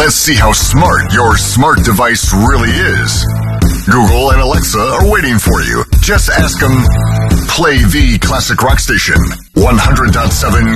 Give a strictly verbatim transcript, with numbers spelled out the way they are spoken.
Let's see how smart your smart device really is. Google and Alexa are waiting for you. Just ask them, play the classic rock station, one hundred point seven